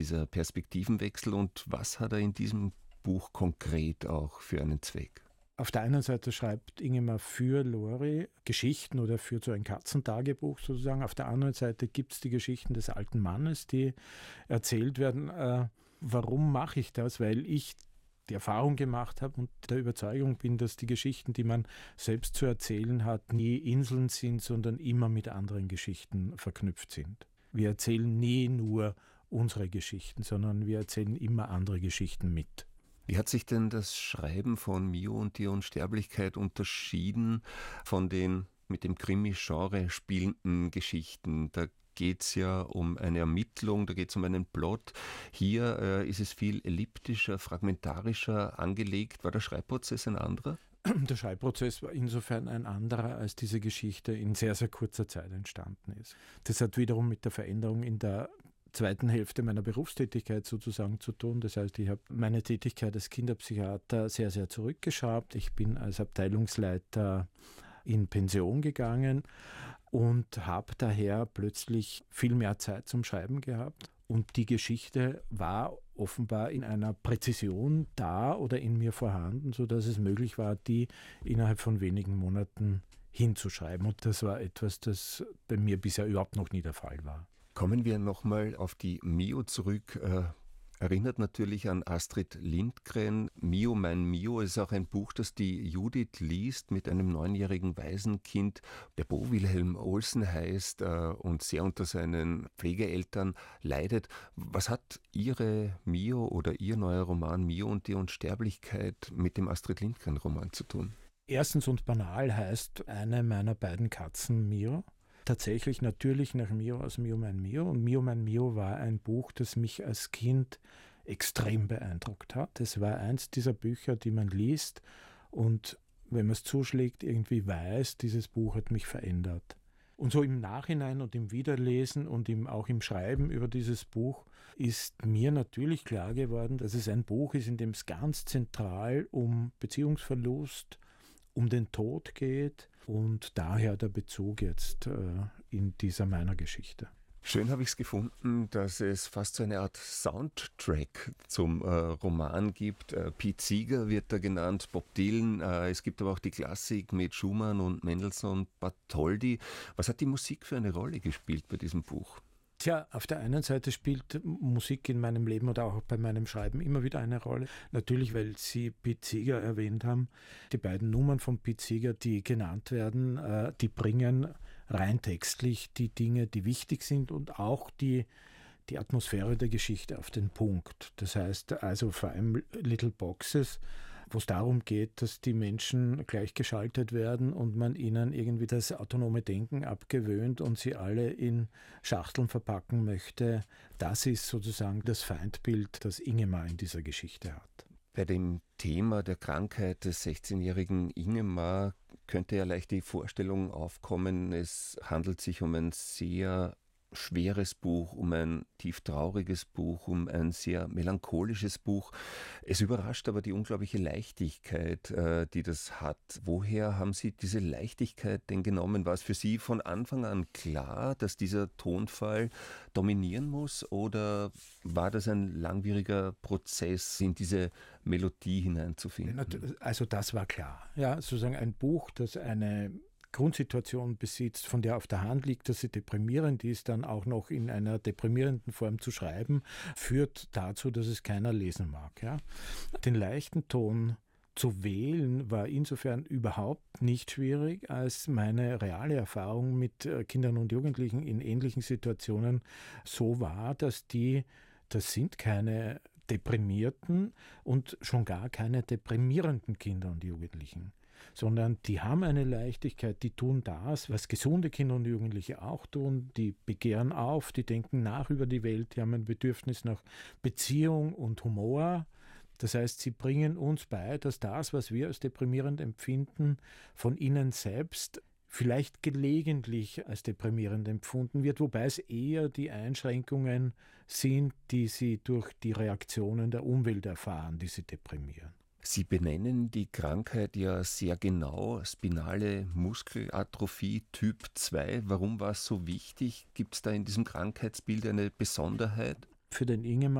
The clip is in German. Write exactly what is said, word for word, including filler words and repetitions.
dieser Perspektivenwechsel, und was hat er in diesem Buch konkret auch für einen Zweck? Auf der einen Seite schreibt Ingemar für Lori Geschichten oder führt so ein Katzentagebuch sozusagen. Auf der anderen Seite gibt es die Geschichten des alten Mannes, die erzählt werden. Äh, warum mache ich das? Weil ich die Erfahrung gemacht habe und der Überzeugung bin, dass die Geschichten, die man selbst zu erzählen hat, nie Inseln sind, sondern immer mit anderen Geschichten verknüpft sind. Wir erzählen nie nur unsere Geschichten, sondern wir erzählen immer andere Geschichten mit. Wie hat sich denn das Schreiben von Mio und die Unsterblichkeit unterschieden von den mit dem Krimi-Genre spielenden Geschichten? Da geht es ja um eine Ermittlung, da geht es um einen Plot. Hier äh, ist es viel elliptischer, fragmentarischer angelegt. War der Schreibprozess ein anderer? Der Schreibprozess war insofern ein anderer, als diese Geschichte in sehr, sehr kurzer Zeit entstanden ist. Das hat wiederum mit der Veränderung in der zweiten Hälfte meiner Berufstätigkeit sozusagen zu tun. Das heißt, ich habe meine Tätigkeit als Kinderpsychiater sehr, sehr zurückgeschraubt. Ich bin als Abteilungsleiter in Pension gegangen und habe daher plötzlich viel mehr Zeit zum Schreiben gehabt. Und die Geschichte war offenbar in einer Präzision da oder in mir vorhanden, sodass es möglich war, die innerhalb von wenigen Monaten hinzuschreiben. Und das war etwas, das bei mir bisher überhaupt noch nie der Fall war. Kommen wir nochmal auf die Mio zurück. Äh, erinnert natürlich an Astrid Lindgren. Mio, mein Mio ist auch ein Buch, das die Judith liest mit einem neunjährigen Waisenkind, der Bo Wilhelm Olsen heißt äh, und sehr unter seinen Pflegeeltern leidet. Was hat Ihre Mio oder Ihr neuer Roman Mio und die Unsterblichkeit mit dem Astrid Lindgren-Roman zu tun? Erstens und banal heißt eine meiner beiden Katzen Mio. Tatsächlich natürlich nach Mio aus Mio mein Mio. Und Mio mein Mio war ein Buch, das mich als Kind extrem beeindruckt hat. Es war eins dieser Bücher, die man liest und wenn man es zuschlägt, irgendwie weiß, dieses Buch hat mich verändert. Und so im Nachhinein und im Wiederlesen und im, auch im Schreiben über dieses Buch ist mir natürlich klar geworden, dass es ein Buch ist, in dem es ganz zentral um Beziehungsverlust, um den Tod geht und daher der Bezug jetzt äh, in dieser meiner Geschichte. Schön habe ich es gefunden, dass es fast so eine Art Soundtrack zum äh, Roman gibt. Äh, Pete Seeger wird da genannt, Bob Dylan. Äh, es gibt aber auch die Klassik mit Schumann und Mendelssohn, Bartholdy. Was hat die Musik für eine Rolle gespielt bei diesem Buch? Tja, auf der einen Seite spielt Musik in meinem Leben oder auch bei meinem Schreiben immer wieder eine Rolle. Natürlich, weil Sie Pete Seeger erwähnt haben. Die beiden Nummern von Pete Seeger, die genannt werden, äh, die bringen rein textlich die Dinge, die wichtig sind und auch die, die Atmosphäre der Geschichte auf den Punkt. Das heißt also vor allem Little Boxes, wo es darum geht, dass die Menschen gleichgeschaltet werden und man ihnen irgendwie das autonome Denken abgewöhnt und sie alle in Schachteln verpacken möchte. Das ist sozusagen das Feindbild, das Ingemar in dieser Geschichte hat. Bei dem Thema der Krankheit des sechzehnjährigen Ingemar könnte ja leicht die Vorstellung aufkommen, es handelt sich um ein sehr schweres Buch, um ein tief trauriges Buch, um ein sehr melancholisches Buch. Es überrascht aber die unglaubliche Leichtigkeit, äh, die das hat. Woher haben Sie diese Leichtigkeit denn genommen? War es für Sie von Anfang an klar, dass dieser Tonfall dominieren muss, oder war das ein langwieriger Prozess, in diese Melodie hineinzufinden? Also das war klar. Ja, sozusagen ein Buch, das eine Grundsituation besitzt, von der auf der Hand liegt, dass sie deprimierend ist, dann auch noch in einer deprimierenden Form zu schreiben, führt dazu, dass es keiner lesen mag. Ja? Den leichten Ton zu wählen war insofern überhaupt nicht schwierig, als meine reale Erfahrung mit Kindern und Jugendlichen in ähnlichen Situationen so war, dass die, das sind keine deprimierten und schon gar keine deprimierenden Kinder und Jugendlichen, sondern die haben eine Leichtigkeit, die tun das, was gesunde Kinder und Jugendliche auch tun, die begehren auf, die denken nach über die Welt, die haben ein Bedürfnis nach Beziehung und Humor. Das heißt, sie bringen uns bei, dass das, was wir als deprimierend empfinden, von ihnen selbst vielleicht gelegentlich als deprimierend empfunden wird, wobei es eher die Einschränkungen sind, die sie durch die Reaktionen der Umwelt erfahren, die sie deprimieren. Sie benennen die Krankheit ja sehr genau, spinale Muskelatrophie Typ zwei. Warum war es so wichtig? Gibt es da in diesem Krankheitsbild eine Besonderheit? für den Ingemar